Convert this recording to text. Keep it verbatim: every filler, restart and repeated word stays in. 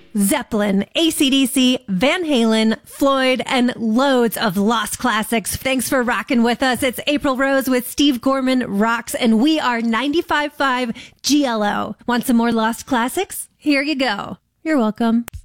Zeppelin, A C D C, Van Halen, Floyd, and loads of lost classics. Thanks for rocking with us. It's April Rose with Steve Gorman Rocks, and we are ninety-five point five G L O. Want some more lost classics? Here you go. You're welcome.